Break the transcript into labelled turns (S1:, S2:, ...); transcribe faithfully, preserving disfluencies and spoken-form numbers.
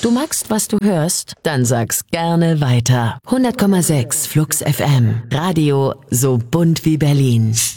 S1: Du magst, was du hörst? Dann sag's gerne weiter. hundert Komma sechs Flux F M. Radio so bunt wie Berlin.